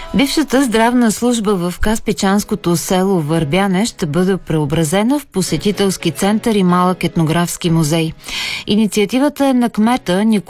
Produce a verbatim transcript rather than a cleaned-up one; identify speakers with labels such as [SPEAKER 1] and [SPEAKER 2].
[SPEAKER 1] Бившата здравна служба в Каспичанското село Върбяне ще бъде преобразена в посетителски център и малък етнографски музей. Инициативата е на кмета Николай